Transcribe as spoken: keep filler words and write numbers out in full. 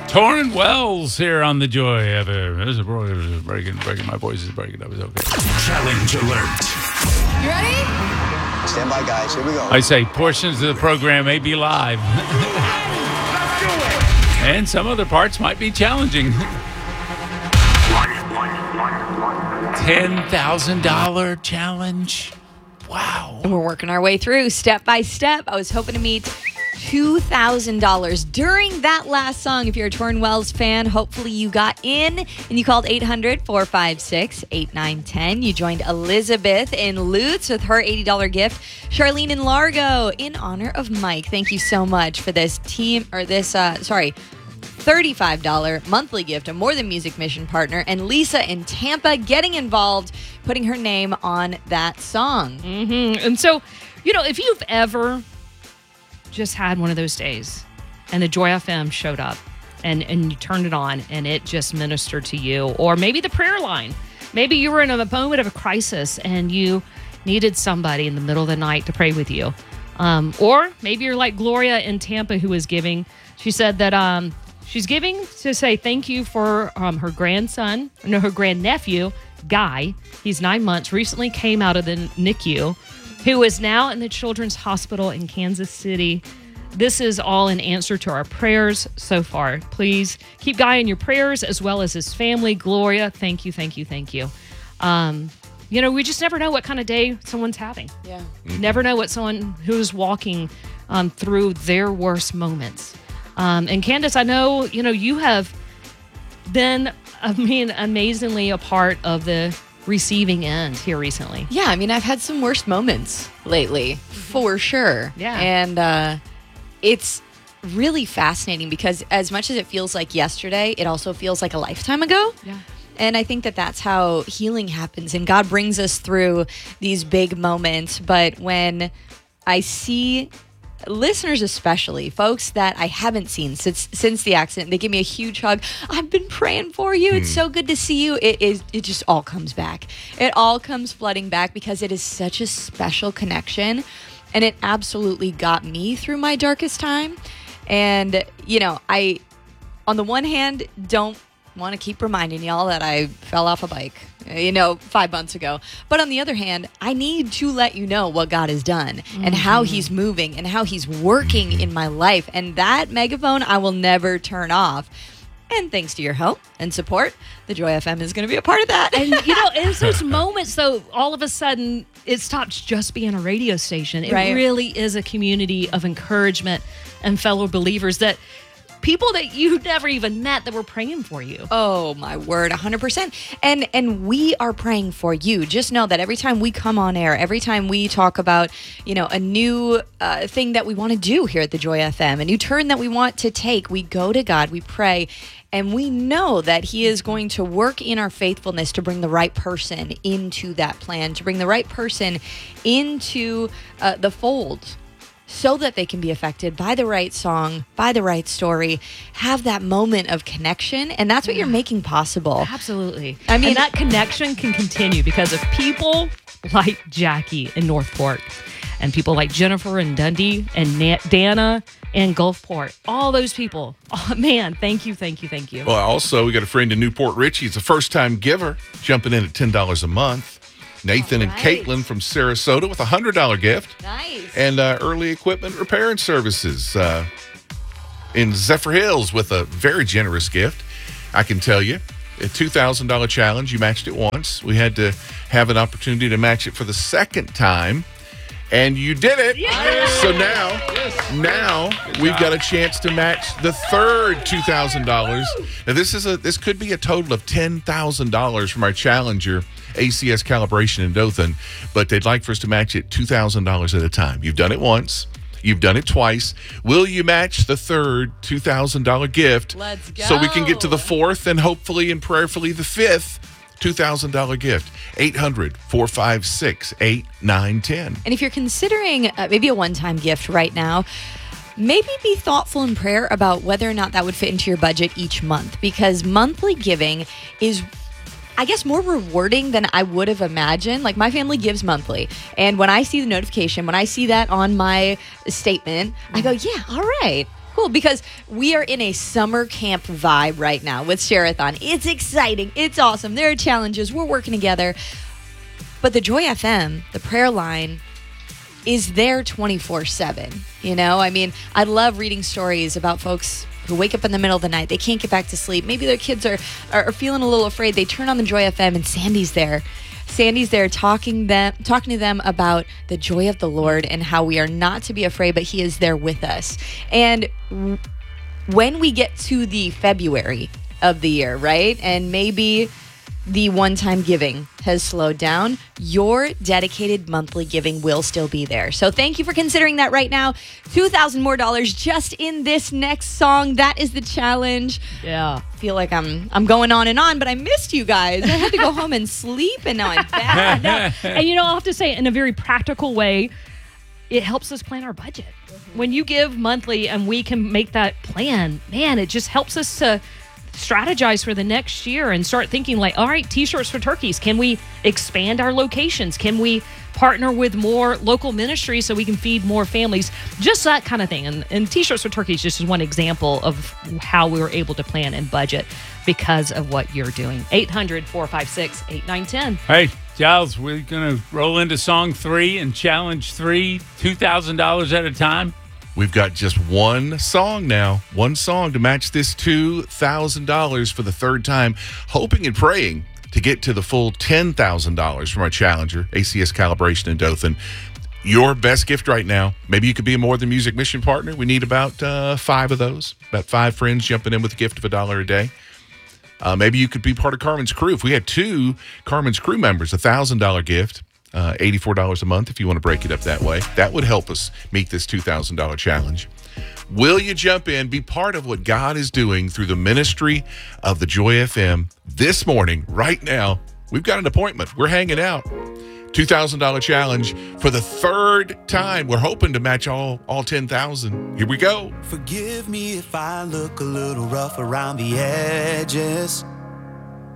Torrin Wells here on the Joy F M. There's a breaking, breaking. My voice is breaking up. It's okay. Challenge alert. You ready? Stand by, guys. Here we go. I say portions of the program may be live. Let's do it. And some other parts might be challenging. ten thousand dollars challenge. Wow. We're working our way through step by step. I was hoping to meet two thousand dollars during that last song. If you're a Torrin Wells fan, hopefully you got in and you called eight hundred, four five six, eight nine one zero. You joined Elizabeth in Lutz with her eighty dollars gift. Charlene in Largo in honor of Mike. Thank you so much for this team or this, uh, sorry, thirty-five dollars monthly gift, a More Than Music mission partner. And Lisa in Tampa getting involved, putting her name on that song. Mm-hmm. And so, you know, if you've ever just had one of those days and the Joy F M showed up and, and you turned it on and it just ministered to you, or maybe the prayer line, maybe you were in a moment of a crisis and you needed somebody in the middle of the night to pray with you. Um, or maybe you're like Gloria in Tampa who was giving. She said that um, she's giving to say thank you for um, her grandson, no, her grandnephew, Guy. He's nine months, recently came out of the N I C U, who is now in the Children's Hospital in Kansas City. This is all in answer to our prayers so far. Please keep Guy in your prayers as well as his family. Gloria, thank you, thank you, thank you. Um, you know, we just never know what kind of day someone's having. Yeah. Mm-hmm. Never know what someone who's walking um, through their worst moments. Um, and Candace, I know, you know, you have been, I mean, amazingly a part of the receiving end here recently. Yeah, I mean, I've had some worst moments lately, for sure. Yeah. And uh, it's really fascinating because as much as it feels like yesterday, it also feels like a lifetime ago. Yeah. And I think that that's how healing happens. And God brings us through these big moments. But when I see listeners, especially folks that I haven't seen since since the accident, they give me a huge hug. I've been praying for you. It's so good to see you. It is. It just all comes back. It all comes flooding back because it is such a special connection, and it absolutely got me through my darkest time. And you know, I, on the one hand, don't want to keep reminding y'all that I fell off a bike, you know, five months ago. But on the other hand, I need to let you know what God has done mm-hmm. and how he's moving and how he's working in my life. And that megaphone I will never turn off. And thanks to your help and support, the Joy F M is going to be a part of that. And, you know, it's those moments, though, all of a sudden, it stops just being a radio station. It Right. really is a community of encouragement and fellow believers that people that you never even met that were praying for you. Oh, my word, one hundred percent. And and we are praying for you. Just know that every time we come on air, every time we talk about, you know, a new uh, thing that we want to do here at the Joy F M, a new turn that we want to take, we go to God, we pray, and we know that he is going to work in our faithfulness to bring the right person into that plan, to bring the right person into uh, the fold, so that they can be affected by the right song, by the right story, have that moment of connection. And that's what you're making possible. Absolutely. I mean- and that connection can continue because of people like Jackie in Northport and people like Jennifer in Dundee and Na- Dana in Gulfport. All those people. Oh, man, thank you, thank you, thank you. Well, also, we got a friend in Newport Richie. He's a first-time giver, jumping in at ten dollars a month. Nathan and right. Caitlin from Sarasota with a one hundred dollars gift. Nice. And uh, Early Equipment Repair and Services uh, in Zephyr Hills with a very generous gift. I can tell you, a two thousand dollars challenge. You matched it once. We had to have an opportunity to match it for the second time. And you did it. Yes. So now, now we've got a chance to match the third two thousand dollars. Now this is a this could be a total of ten thousand dollars from our challenger, A C S Calibration in Dothan, but they'd like for us to match it two thousand dollars at a time. You've done it once. You've done it twice. Will you match the third two thousand dollars gift? Let's go. So we can get to the fourth and hopefully and prayerfully the fifth two thousand dollars gift. eight hundred, four five six, eight nine one zero. And if you're considering uh, maybe a one-time gift right now, maybe be thoughtful in prayer about whether or not that would fit into your budget each month, because monthly giving is, I guess, more rewarding than I would have imagined. Like, my family gives monthly, and when I see the notification, when I see that on my statement, I go, yeah, all right, cool because we are in a summer camp vibe right now with Share-a-thon. It's exciting. It's awesome. There are challenges. We're working together. But the Joy F M, the prayer line, is there twenty-four seven. You know, I mean, I love reading stories about folks who wake up in the middle of the night. They can't get back to sleep. Maybe their kids are, are, are feeling a little afraid. They turn on the Joy F M and Sandy's there. Sandy's there talking them, talking to them about the joy of the Lord and how we are not to be afraid, but He is there with us. And when we get to the February of the year, right, and maybe the one-time giving has slowed down, your dedicated monthly giving will still be there. So thank you for considering that right now. two thousand more dollars just in this next song. That is the challenge. Yeah. I feel like I'm I'm going on and on, but I missed you guys. I had to go home and sleep, and now I'm back. No. And you know, I'll have to say, in a very practical way, it helps us plan our budget. When you give monthly and we can make that plan, man, it just helps us to strategize for the next year and start thinking like, all right, T-shirts for turkeys. Can we expand our locations? Can we partner with more local ministries so we can feed more families? Just that kind of thing. And, and T-shirts for turkeys just is one example of how we were able to plan and budget because of what you're doing. eight hundred, four five six, eight nine one zero. Hey, Giles, we're going to roll into song three and challenge three, two thousand dollars at a time. We've got just one song now, one song to match this two thousand dollars for the third time, hoping and praying to get to the full ten thousand dollars from our challenger, A C S Calibration in Dothan. Your best gift right now, maybe you could be a More Than Music mission partner. We need about uh, five of those, about five friends jumping in with a gift of a dollar a day. Uh, maybe you could be part of Carmen's crew. If we had two Carmen's crew members, a one thousand dollars gift. Uh, eighty-four dollars a month if you want to break it up that way. That would help us meet this two thousand dollars challenge. Will you jump in, be part of what God is doing through the ministry of the Joy F M this morning, right now? We've got an appointment. We're hanging out. two thousand dollars challenge for the third time. We're hoping to match all, all ten thousand. Here we go. Forgive me if I look a little rough around the edges.